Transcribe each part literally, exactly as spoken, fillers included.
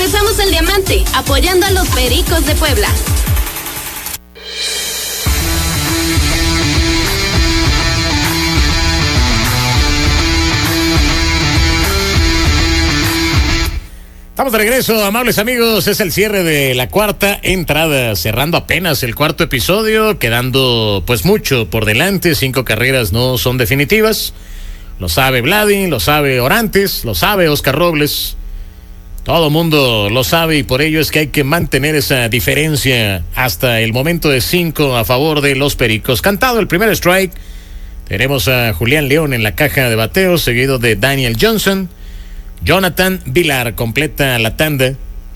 Regresamos al Diamante, apoyando a los Pericos de Puebla. Estamos de regreso, amables amigos. Es el cierre de la cuarta entrada, cerrando apenas el cuarto episodio, quedando pues mucho por delante. Cinco carreras no son definitivas. Lo sabe Vladi, lo sabe Orantes, lo sabe Oscar Robles. Todo mundo lo sabe y por ello es que hay que mantener esa diferencia hasta el momento de cinco a favor de los Pericos. Cantado el primer strike, tenemos a Julián León en la caja de bateo, seguido de Daniel Johnson. Jonathan Vilar completa la tanda.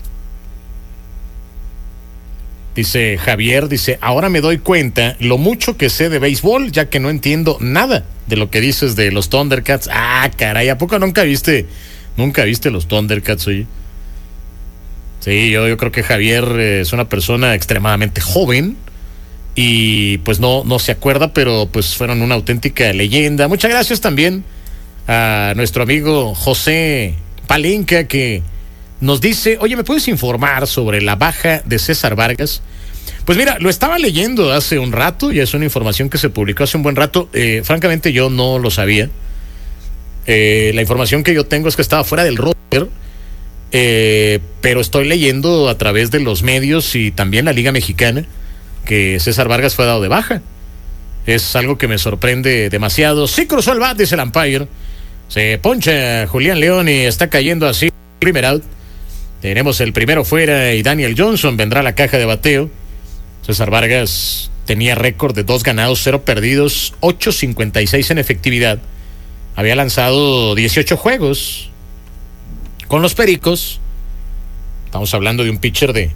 Dice Javier, dice, ahora me doy cuenta lo mucho que sé de béisbol, ya que no entiendo nada de lo que dices de los Thundercats. Ah, caray, ¿a poco nunca viste, nunca viste los Thundercats, oye? Sí, yo, yo creo que Javier es una persona extremadamente joven y pues no, no se acuerda, pero pues fueron una auténtica leyenda. Muchas gracias también a nuestro amigo José Palenca, que nos dice, oye, ¿me puedes informar sobre la baja de César Vargas? Pues mira, lo estaba leyendo hace un rato y es una información que se publicó hace un buen rato. Eh, francamente yo no lo sabía. Eh, la información que yo tengo es que estaba fuera del roster, eh, pero estoy leyendo a través de los medios y también la Liga Mexicana que César Vargas fue dado de baja. Es algo que me sorprende demasiado. Sí cruzó el bat, dice el umpire. Se poncha Julián León y está cayendo así. Primer out. Tenemos el primero fuera y Daniel Johnson vendrá a la caja de bateo. César Vargas tenía récord de dos ganados, cero perdidos, ocho cincuenta y seis en efectividad. Había lanzado dieciocho juegos con los Pericos. Estamos hablando de un pitcher de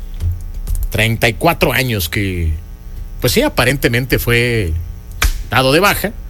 treinta y cuatro años que, pues sí, aparentemente fue dado de baja.